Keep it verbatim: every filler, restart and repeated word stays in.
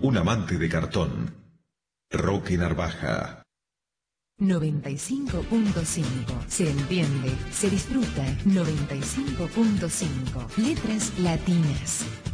un amante de cartón. Roque Narvaja. noventa y cinco punto cinco. Se entiende, se disfruta. noventa y cinco punto cinco. Letras latinas.